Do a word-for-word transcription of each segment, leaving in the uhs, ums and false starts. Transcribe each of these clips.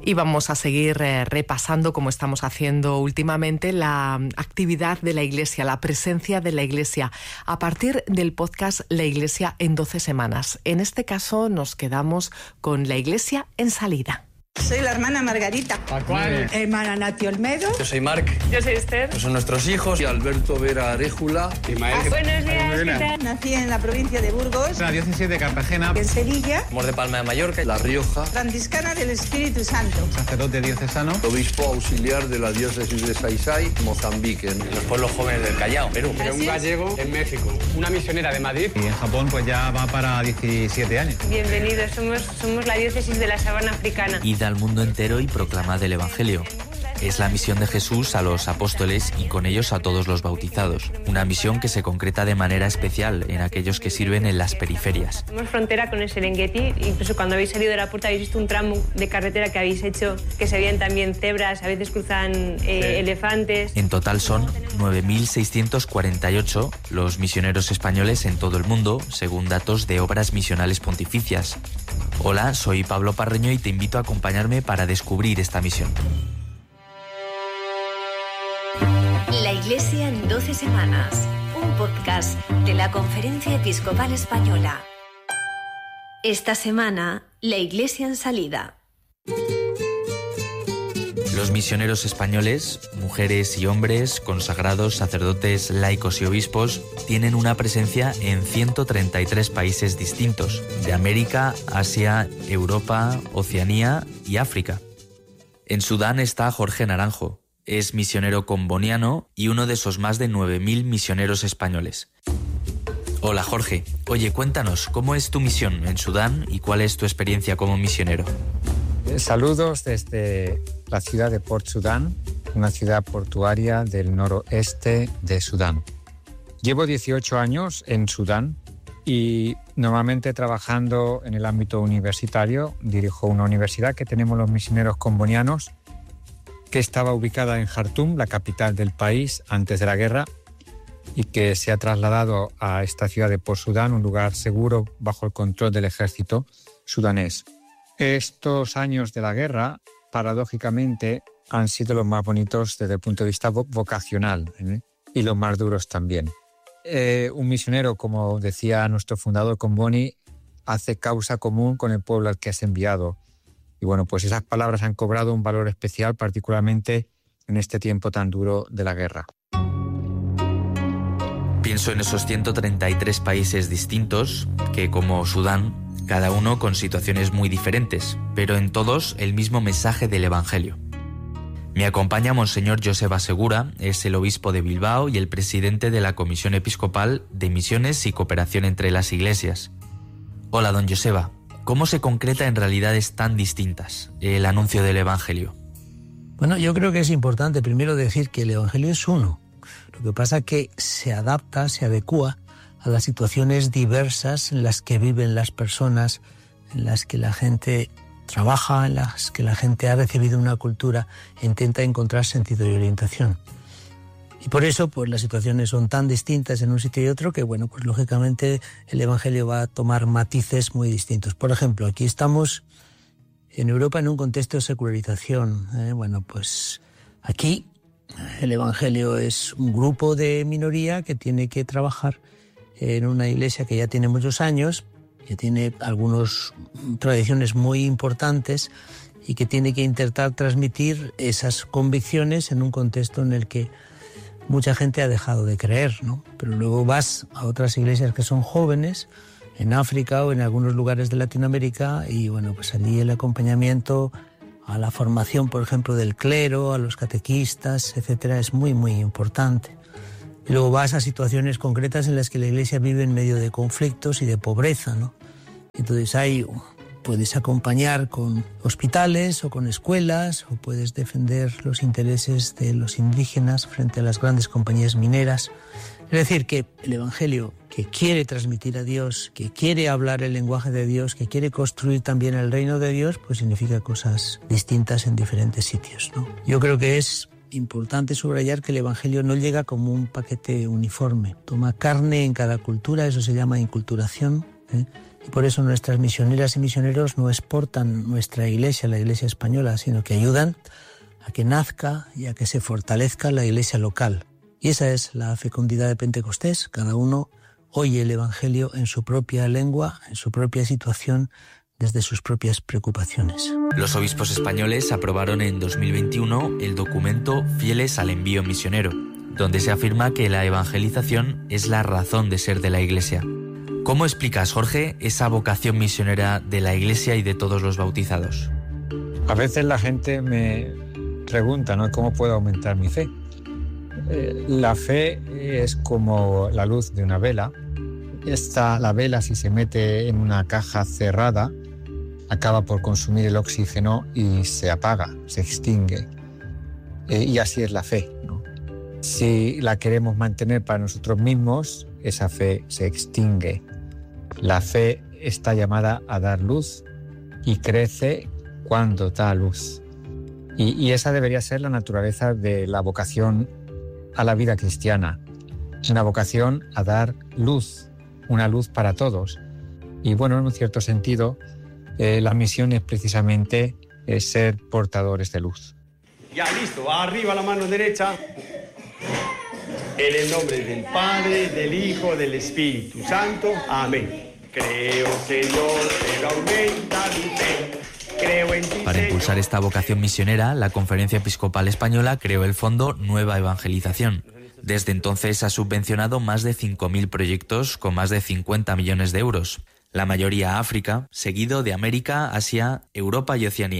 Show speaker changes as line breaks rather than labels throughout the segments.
Y vamos a seguir eh, repasando, como estamos haciendo últimamente, la actividad de la Iglesia, la presencia de la Iglesia, a partir del podcast La Iglesia en doce semanas. En este caso nos quedamos con la Iglesia en salida.
Soy la hermana Margarita.
¿Cuál?
Hermana Nati Olmedo.
Yo soy Marc.
Yo soy Esther.
Estos son nuestros hijos.
Y Alberto Vera Arejula.
Ah, buenos días, ¿qué tal?
Nací en la provincia de Burgos.
La diócesis de Cartagena.
En Sevilla.
Somos de Palma de Mallorca.
La Rioja.
Franciscana del Espíritu Santo.
Sacerdote diocesano. Obispo auxiliar de la diócesis de Saisai, Mozambique.
En los pueblos jóvenes del Callao, Perú.
Un
gallego en México. Una misionera de Madrid.
Y en Japón pues ya va para diecisiete años.
Bienvenidos, somos, somos la diócesis de la Sabana Africana.
Id al mundo entero y proclamad el Evangelio. Es la misión de Jesús a los apóstoles y con ellos a todos los bautizados. Una misión que se concreta de manera especial en aquellos que sirven en las periferias.
Somos frontera con el Serengeti, incluso cuando habéis salido de la puerta habéis visto un tramo de carretera que habéis hecho, que se veían también cebras, a veces cruzan eh, sí. elefantes.
En total son nueve mil seiscientos cuarenta y ocho los misioneros españoles en todo el mundo, según datos de Obras Misionales Pontificias. Hola, soy Pablo Parreño y te invito a acompañarme para descubrir esta misión.
La Iglesia en doce semanas, un podcast de la Conferencia Episcopal Española. Esta semana, la Iglesia en salida.
Los misioneros españoles, mujeres y hombres, consagrados, sacerdotes, laicos y obispos, tienen una presencia en ciento treinta y tres países distintos, de América, Asia, Europa, Oceanía y África. En Sudán está Jorge Naranjo. Es misionero comboniano y uno de esos más de nueve mil misioneros españoles. Hola Jorge, oye, cuéntanos, ¿cómo es tu misión en Sudán y cuál es tu experiencia como misionero?
Saludos desde la ciudad de Port Sudán, una ciudad portuaria del noroeste de Sudán. Llevo dieciocho años en Sudán y normalmente trabajando en el ámbito universitario. Dirijo una universidad que tenemos los misioneros combonianos, que estaba ubicada en Jartum, la capital del país, antes de la guerra, y que se ha trasladado a esta ciudad de Port Sudán, un lugar seguro bajo el control del ejército sudanés. Estos años de la guerra, paradójicamente, han sido los más bonitos desde el punto de vista vocacional, ¿eh? Y los más duros también. Eh, un misionero, como decía nuestro fundador Comboni, hace causa común con el pueblo al que has enviado. Y bueno, pues esas palabras han cobrado un valor especial, particularmente en este tiempo tan duro de la guerra.
Pienso en esos ciento treinta y tres países distintos, que como Sudán, cada uno con situaciones muy diferentes, pero en todos el mismo mensaje del Evangelio. Me acompaña Monseñor Joseba Segura, es el obispo de Bilbao y el presidente de la Comisión Episcopal de Misiones y Cooperación entre las Iglesias. Hola, don Joseba. ¿Cómo se concreta en realidades tan distintas el anuncio del Evangelio?
Bueno, yo creo que es importante primero decir que el Evangelio es uno. Lo que pasa es que se adapta, se adecúa a las situaciones diversas en las que viven las personas, en las que la gente trabaja, en las que la gente ha recibido una cultura e intenta encontrar sentido y orientación. Y por eso, pues las situaciones son tan distintas en un sitio y otro que, bueno, pues lógicamente el Evangelio va a tomar matices muy distintos. Por ejemplo, aquí estamos en Europa en un contexto de secularización. ¿eh? Bueno, pues aquí el Evangelio es un grupo de minoría que tiene que trabajar en una iglesia que ya tiene muchos años, que tiene algunas tradiciones muy importantes y que tiene que intentar transmitir esas convicciones en un contexto en el que mucha gente ha dejado de creer, ¿no? Pero luego vas a otras iglesias que son jóvenes, en África o en algunos lugares de Latinoamérica, y bueno, pues allí el acompañamiento a la formación, por ejemplo, del clero, a los catequistas, etcétera, es muy, muy importante. Y luego vas a situaciones concretas en las que la iglesia vive en medio de conflictos y de pobreza, ¿no? Entonces hay... Puedes acompañar con hospitales o con escuelas, o puedes defender los intereses de los indígenas frente a las grandes compañías mineras. Es decir, que el Evangelio, que quiere transmitir a Dios, que quiere hablar el lenguaje de Dios, que quiere construir también el reino de Dios, pues significa cosas distintas en diferentes sitios, ¿no? Yo creo que es importante subrayar que el Evangelio no llega como un paquete uniforme. Toma carne en cada cultura, eso se llama inculturación. ¿eh? Y por eso nuestras misioneras y misioneros no exportan nuestra iglesia, la iglesia española, sino que ayudan a que nazca y a que se fortalezca la iglesia local. Y esa es la fecundidad de Pentecostés. Cada uno oye el Evangelio en su propia lengua, en su propia situación, desde sus propias preocupaciones.
Los obispos españoles aprobaron en dos mil veintiuno el documento Fieles al envío misionero, donde se afirma que la evangelización es la razón de ser de la Iglesia. ¿Cómo explicas, Jorge, esa vocación misionera de la Iglesia y de todos los bautizados?
A veces la gente me pregunta, ¿no?, ¿cómo puedo aumentar mi fe? Eh, la fe es como la luz de una vela. Esta, la vela, si se mete en una caja cerrada, acaba por consumir el oxígeno y se apaga, se extingue. Eh, y así es la fe, ¿no? Si la queremos mantener para nosotros mismos, esa fe se extingue. La fe está llamada a dar luz y crece cuando da luz. Y, y esa debería ser la naturaleza de la vocación a la vida cristiana. Es una vocación a dar luz, una luz para todos. Y bueno, en un cierto sentido, eh, la misión es precisamente eh, ser portadores de luz.
Ya, listo, arriba la mano derecha. En el nombre del Padre, del Hijo, del Espíritu Santo. Amén. Creo, Señor, pero aumenta mi fe. Creo en ti,
Para impulsar esta vocación misionera, la Conferencia Episcopal Española creó el Fondo Nueva Evangelización. Desde entonces ha subvencionado más de cinco mil proyectos con más de cincuenta millones de euros. La mayoría a África, seguido de América, Asia, Europa y Oceanía.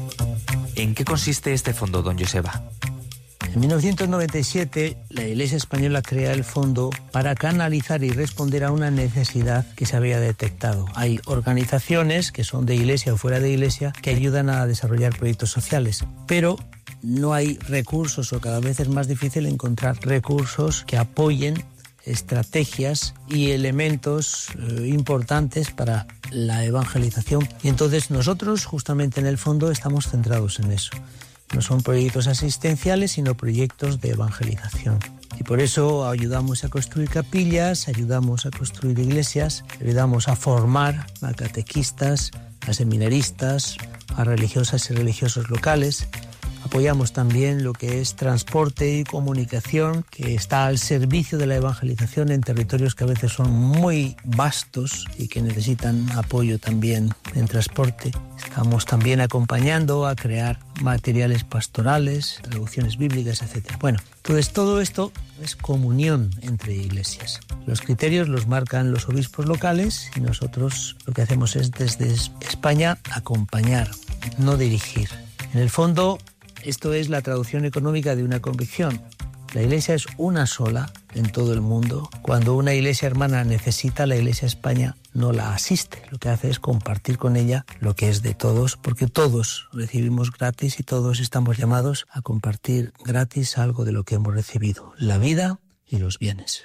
¿En qué consiste este fondo, don Joseba?
En mil novecientos noventa y siete, la Iglesia Española crea el fondo para canalizar y responder a una necesidad que se había detectado. Hay organizaciones que son de Iglesia o fuera de Iglesia que ayudan a desarrollar proyectos sociales, pero no hay recursos, o cada vez es más difícil encontrar recursos que apoyen estrategias y elementos eh, importantes para la evangelización. Y entonces nosotros, justamente en el fondo, estamos centrados en eso. No son proyectos asistenciales, sino proyectos de evangelización. Y por eso ayudamos a construir capillas, ayudamos a construir iglesias, ayudamos a formar a catequistas, a seminaristas, a religiosas y religiosos locales. Apoyamos también lo que es transporte y comunicación, que está al servicio de la evangelización en territorios que a veces son muy vastos y que necesitan apoyo también en transporte. Estamos también acompañando a crear materiales pastorales, traducciones bíblicas, etcétera. Bueno, entonces todo esto es comunión entre iglesias. Los criterios los marcan los obispos locales y nosotros lo que hacemos es desde España acompañar, no dirigir. En el fondo, esto es la traducción económica de una convicción. La iglesia es una sola en todo el mundo. Cuando una iglesia hermana necesita, la Iglesia España no la asiste. Lo que hace es compartir con ella lo que es de todos, porque todos recibimos gratis y todos estamos llamados a compartir gratis algo de lo que hemos recibido, la vida y los bienes.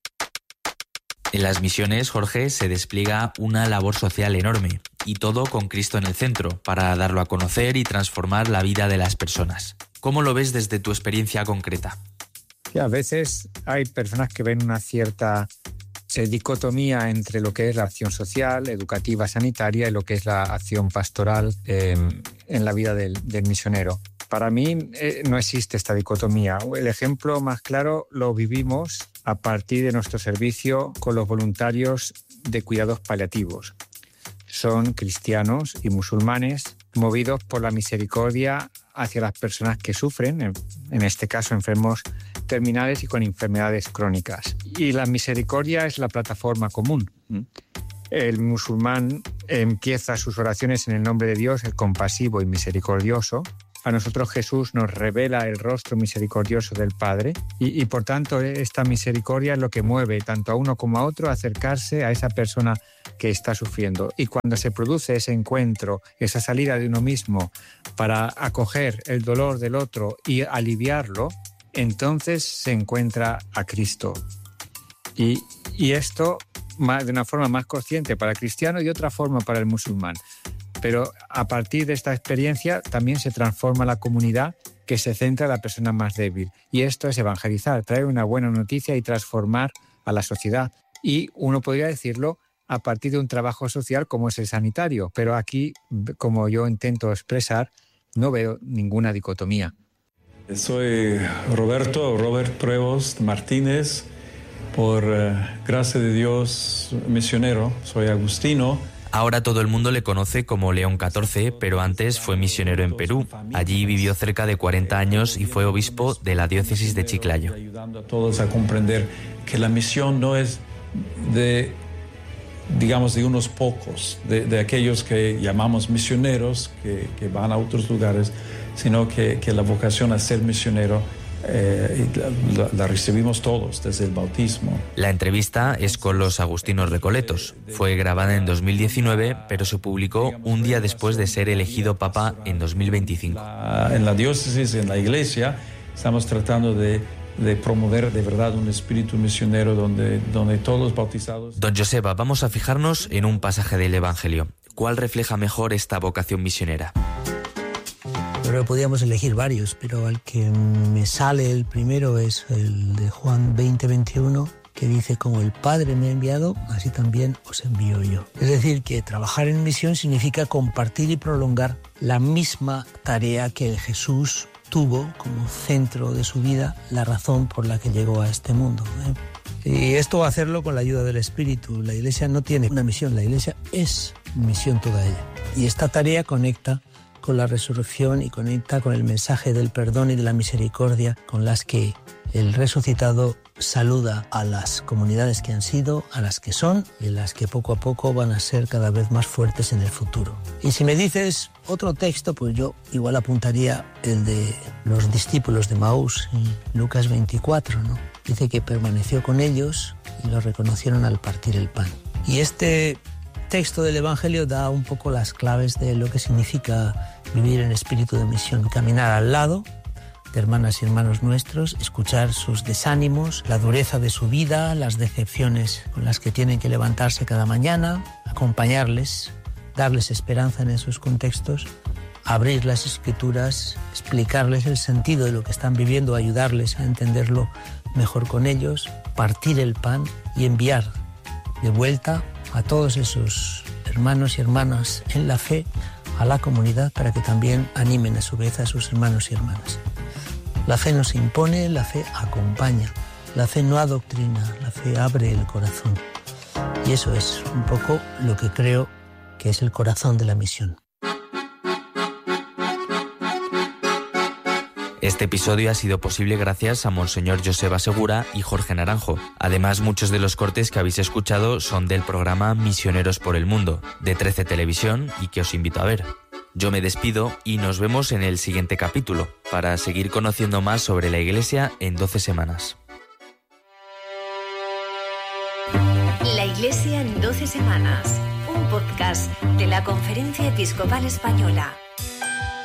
En las misiones, Jorge, se despliega una labor social enorme, y todo con Cristo en el centro, para darlo a conocer y transformar la vida de las personas. ¿Cómo lo ves desde tu experiencia concreta?
Sí, a veces hay personas que ven una cierta eh, dicotomía entre lo que es la acción social, educativa, sanitaria y lo que es la acción pastoral eh, en la vida del, del misionero. Para mí eh, no existe esta dicotomía. El ejemplo más claro lo vivimos a partir de nuestro servicio con los voluntarios de cuidados paliativos. Son cristianos y musulmanes movidos por la misericordia hacia las personas que sufren, en este caso enfermos terminales y con enfermedades crónicas. Y la misericordia es la plataforma común. El musulmán empieza sus oraciones en el nombre de Dios, el compasivo y misericordioso. A nosotros Jesús nos revela el rostro misericordioso del Padre y, y por tanto esta misericordia es lo que mueve tanto a uno como a otro a acercarse a esa persona que está sufriendo. Y cuando se produce ese encuentro, esa salida de uno mismo para acoger el dolor del otro y aliviarlo, entonces se encuentra a Cristo. Y, y esto más, de una forma más consciente para el cristiano y de otra forma para el musulmán. Pero a partir de esta experiencia también se transforma la comunidad que se centra en la persona más débil. Y esto es evangelizar, traer una buena noticia y transformar a la sociedad. Y uno podría decirlo a partir de un trabajo social como es el sanitario. Pero aquí, como yo intento expresar, no veo ninguna dicotomía.
Soy Roberto, Robert Pruebos Martínez, por eh, gracia de Dios, misionero. Soy agustino.
Ahora todo el mundo le conoce como León catorce, pero antes fue misionero en Perú. Allí vivió cerca de cuarenta años y fue obispo de la diócesis de Chiclayo.
Ayudando a todos a comprender que la misión no es de, digamos, de unos pocos, de, de aquellos que llamamos misioneros, que, que van a otros lugares, sino que, que la vocación a ser misionero Eh, la, la recibimos todos desde el bautismo.
La entrevista es con los agustinos recoletos. Fue grabada en dos mil diecinueve, pero se publicó un día después de ser elegido papa en dos mil veinticinco.
La, en la diócesis, en la iglesia, estamos tratando de, de promover de verdad un espíritu misionero donde, donde todos los bautizados...
Don Joseba, vamos a fijarnos en un pasaje del Evangelio. ¿Cuál refleja mejor esta vocación misionera?
Pero podíamos elegir varios, pero al que me sale el primero es el de Juan veinte veintiuno, que dice: como el Padre me ha enviado, así también os envío yo. Es decir, que trabajar en misión significa compartir y prolongar la misma tarea que Jesús tuvo como centro de su vida, la razón por la que llegó a este mundo, ¿eh? Y esto va a hacerlo con la ayuda del Espíritu. La Iglesia no tiene una misión, la Iglesia es misión toda ella. Y esta tarea conecta con la resurrección y conecta con el mensaje del perdón y de la misericordia con las que el resucitado saluda a las comunidades que han sido, a las que son y las que poco a poco van a ser cada vez más fuertes en el futuro. Y si me dices otro texto, pues yo igual apuntaría el de los discípulos de Maús en Lucas veinticuatro, ¿no? Dice que permaneció con ellos y lo reconocieron al partir el pan. Y este texto del Evangelio da un poco las claves de lo que significa vivir en espíritu de misión, caminar al lado de hermanas y hermanos nuestros, escuchar sus desánimos, la dureza de su vida, las decepciones con las que tienen que levantarse cada mañana, acompañarles, darles esperanza en esos contextos, abrir las Escrituras, explicarles el sentido de lo que están viviendo, ayudarles a entenderlo mejor con ellos, partir el pan y enviar de vuelta a todos esos hermanos y hermanas en la fe a la comunidad para que también animen a su vez a sus hermanos y hermanas. La fe no se impone, la fe acompaña, la fe no adoctrina, la fe abre el corazón. Y eso es un poco lo que creo que es el corazón de la misión.
Este episodio ha sido posible gracias a Monseñor Joseba Segura y Jorge Naranjo. Además, muchos de los cortes que habéis escuchado son del programa Misioneros por el Mundo, de trece Televisión, y que os invito a ver. Yo me despido y nos vemos en el siguiente capítulo, para seguir conociendo más sobre la Iglesia en doce semanas.
La Iglesia en doce semanas, un podcast de la Conferencia Episcopal Española.